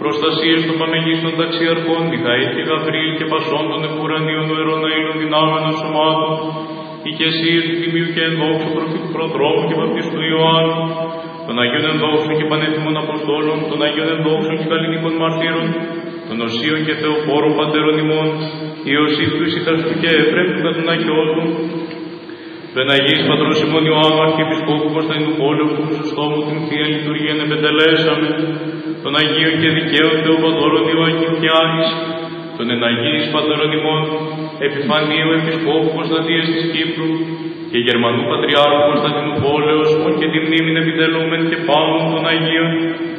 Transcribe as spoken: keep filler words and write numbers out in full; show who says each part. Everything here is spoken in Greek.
Speaker 1: προστασίες των παμεγίστων ταξιαρχών Μιχαήλ και Γαβρίλ και πασών των επουρανίων νοερών αήλων δυνάμενων σωμάτων, οικεσίες του Τιμίου και ενδόξου προφήτου προδρόμου και βαπτιστού Ιωάννου, των Αγίων ενδόξων και πανέθυμων Αποστόλων, των Αγίων ενδόξων και καλλινικών μαρτύρων, των Οσίων και Θεοφόρων πατέρων ημών, Ιωσήφ του Ισυχαστού και Εφραίμ του κατ' τον Αγιώτων, του Εναγής Πατρός ημών Ιωάννου Αρχιεπισκόπου Κωνσταντινού Πόλεως, που στο στόμου την Θεία Λειτουργία επετελέσαμε, των Αγίων και Δικαίων Θεοπατώρων Ιωακήμ και Άνης, των Εναγής Πατέρων ημών, Επιφανίου Επισκόπου Κωνσταντίας της Κύπρου και Γερμανού Πατριάρχου Κωνσταντινού Πόλεως, ον και τη μνήμην επιτελούμεν και πάμων των Αγίων,